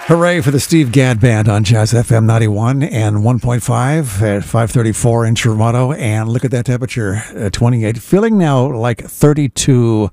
Hooray for the Steve Gadd Band on Jazz FM 91 and 1.5 at 5:34 in Toronto. And look at that temperature, 28. Feeling now like 32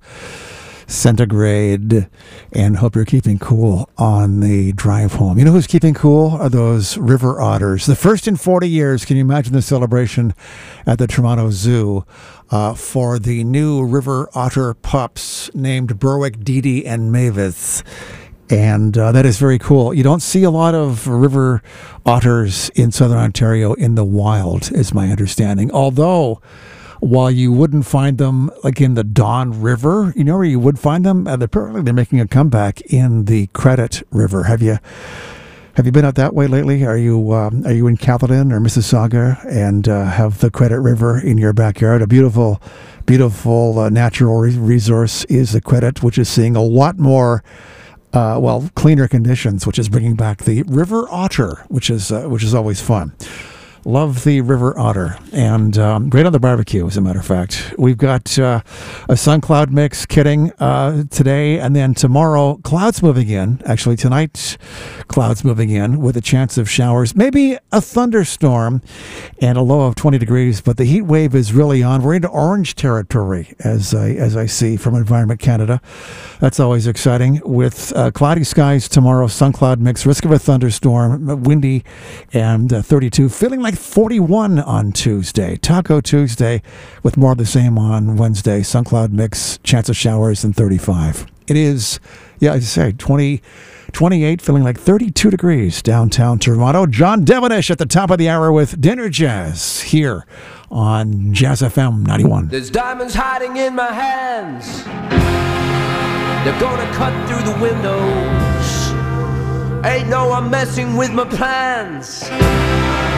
centigrade. And hope you're keeping cool on the drive home. You know who's keeping cool? Are those river otters. The first in 40 years. Can you imagine the celebration at the Toronto Zoo for the new river otter pups named Berwick, Dee Dee, and Mavis? And that is very cool. You don't see a lot of river otters in southern Ontario in the wild, is my understanding. Although, while you wouldn't find them like in the Don River, you know where you would find them? Apparently they're making a comeback in the Credit River. Have you been out that way lately? Are you in Caledon or Mississauga and have the Credit River in your backyard? A beautiful natural resource is the Credit, which is seeing a lot more cleaner conditions, which is bringing back the river otter, which is always fun. Love the river otter, and great on the barbecue, as a matter of fact. We've got a sun cloud mix kidding today, and then tomorrow, clouds moving in. Actually, tonight, clouds moving in with a chance of showers, maybe a thunderstorm, and a low of 20 degrees. But the heat wave is really on. We're into orange territory, as I see from Environment Canada. That's always exciting. With cloudy skies tomorrow, sun cloud mix, risk of a thunderstorm, windy, and 32. Feeling like 41 on Tuesday. Taco Tuesday with more of the same on Wednesday. Sun cloud mix, chance of showers, and 35. It is, as I say, 28, feeling like 32 degrees downtown Toronto. John Devonish at the top of the hour with Dinner Jazz here on Jazz FM 91. There's diamonds hiding in my hands. They're gonna cut through the windows. Ain't no one messing with my plans.